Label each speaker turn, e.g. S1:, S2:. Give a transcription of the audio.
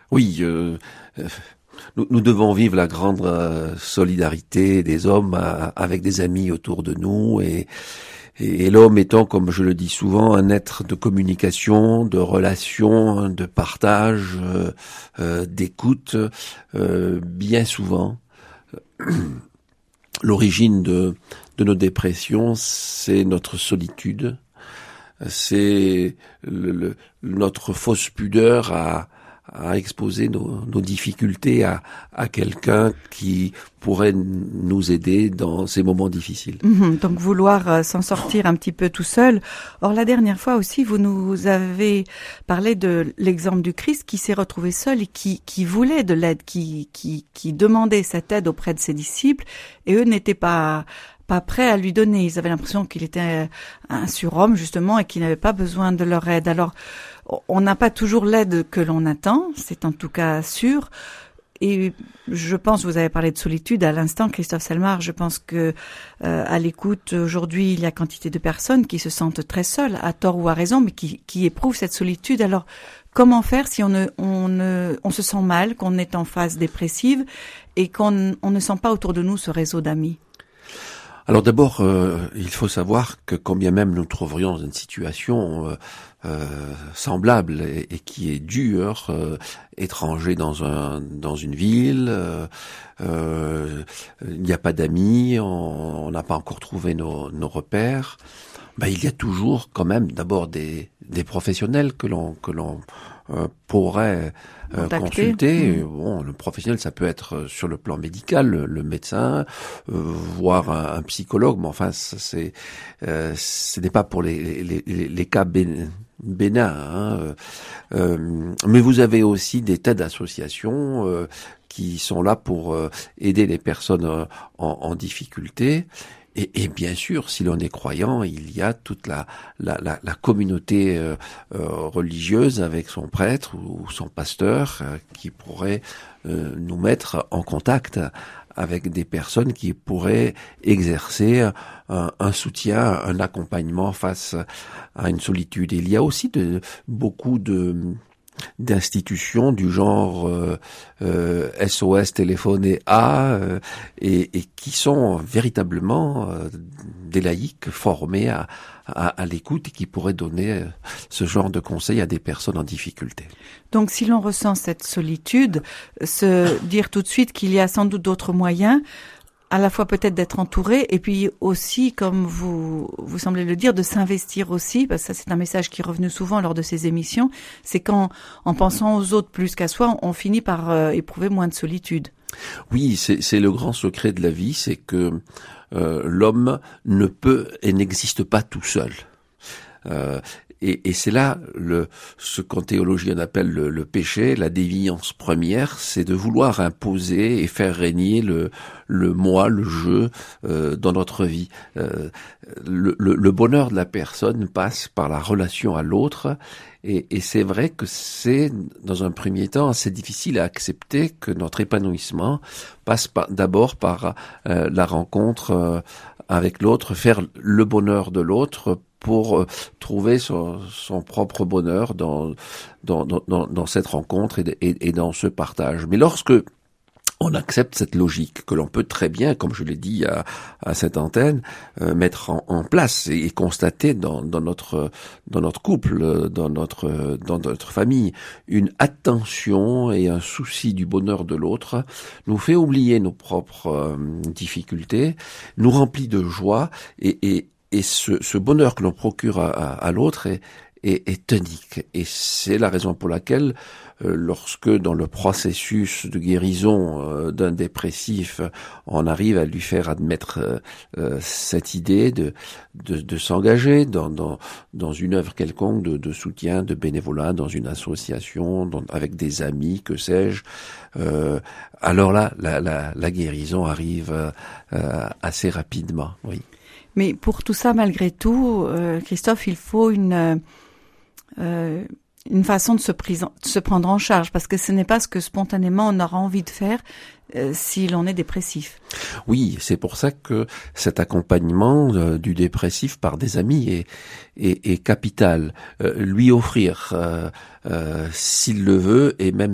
S1: Oui, nous devons vivre la grande solidarité des hommes avec des amis autour de nous et l'homme étant, comme je le dis souvent, un être de communication, de relation, de partage, d'écoute, bien souvent. L'origine de nos dépressions, c'est notre solitude, c'est notre fausse pudeur à exposer nos difficultés à quelqu'un qui pourrait nous aider dans ces moments difficiles.
S2: Donc vouloir s'en sortir un petit peu tout seul. Or la dernière fois aussi, vous nous avez parlé de l'exemple du Christ qui s'est retrouvé seul et qui voulait de l'aide, qui demandait cette aide auprès de ses disciples, et eux n'étaient pas prêts à lui donner. Ils avaient l'impression qu'il était un surhomme justement et qu'il n'avait pas besoin de leur aide. Alors on n'a pas toujours l'aide que l'on attend, c'est en tout cas sûr. Et je pense, vous avez parlé de solitude à l'instant, Christophe Selmar, je pense que à l'écoute aujourd'hui, il y a quantité de personnes qui se sentent très seules, à tort ou à raison, mais qui éprouvent cette solitude. Alors, comment faire si on se sent mal, qu'on est en phase dépressive et qu'on ne sent pas autour de nous ce réseau d'amis?
S1: Alors d'abord, il faut savoir que quand bien même nous trouverions dans une situation semblable et qui est dure, étranger dans une ville, il n'y a pas d'amis, on n'a pas encore trouvé nos repères. Il y a toujours quand même d'abord des professionnels que l'on pourrait consulter. Bon, le professionnel, ça peut être sur le plan médical, le médecin, voire un psychologue, mais enfin, ce n'est pas pour les cas bénins. Mais vous avez aussi des tas d'associations qui sont là pour aider les personnes en difficulté. Et bien sûr, si l'on est croyant, il y a toute la communauté religieuse avec son prêtre ou son pasteur qui pourrait nous mettre en contact avec des personnes qui pourraient exercer un soutien, un accompagnement face à une solitude. Et il y a aussi beaucoup d'institutions du genre SOS téléphoné A et qui sont véritablement des laïcs formés à l'écoute et qui pourraient donner ce genre de conseils à des personnes en difficulté.
S2: Donc si l'on ressent cette solitude, se dire tout de suite qu'il y a sans doute d'autres moyens, à la fois peut-être d'être entouré et puis aussi, comme vous semblez le dire, de s'investir aussi, parce que ça c'est un message qui est revenu souvent lors de ces émissions, c'est qu'en pensant aux autres plus qu'à soi, on finit par éprouver moins de solitude.
S1: Oui, c'est le grand secret de la vie, c'est que l'homme ne peut et n'existe pas tout seul. Et c'est là ce qu'en théologie on appelle le péché, la déviance première, c'est de vouloir imposer et faire régner le moi, le je dans notre vie. Le bonheur de la personne passe par la relation à l'autre. Et c'est vrai que c'est, dans un premier temps, assez difficile à accepter que notre épanouissement passe d'abord par la rencontre avec l'autre, faire le bonheur de l'autre pour trouver son propre bonheur dans cette rencontre et dans ce partage. Mais lorsque on accepte cette logique que l'on peut très bien, comme je l'ai dit à cette antenne, mettre en place et constater dans notre couple, dans notre famille, une attention et un souci du bonheur de l'autre, nous fait oublier nos propres difficultés, nous remplit de joie et ce bonheur que l'on procure à l'autre est unique. Et c'est la raison pour laquelle, lorsque dans le processus de guérison d'un dépressif, on arrive à lui faire admettre cette idée de s'engager dans une œuvre quelconque de soutien, de bénévolat, dans une association, avec des amis, que sais-je, alors là, la guérison arrive assez rapidement, oui.
S2: Mais pour tout ça, malgré tout, Christophe, il faut une façon de se prendre en charge, parce que ce n'est pas ce que spontanément on aura envie de faire si l'on est dépressif.
S1: Oui, c'est pour ça que cet accompagnement du dépressif par des amis est capital. Lui offrir, s'il le veut, et même